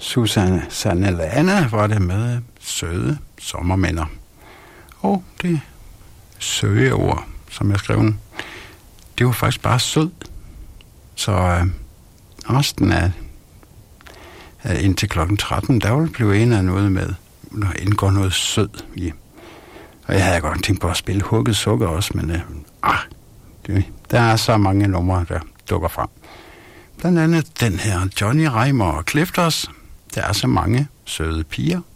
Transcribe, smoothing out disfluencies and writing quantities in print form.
Susanne Lana var det med søde sommerminder. Og det søgeord, som jeg skrev, det var faktisk bare sød. Så resten af indtil klokken 13, der ville blive en af noget med, når indgår noget sød i. Og jeg havde godt tænkt på at spille Hugget Sukker også, men der er så mange numre, der dukker frem. Blandt andet den her Johnny Reimer og Clifters. Der er så mange søde piger.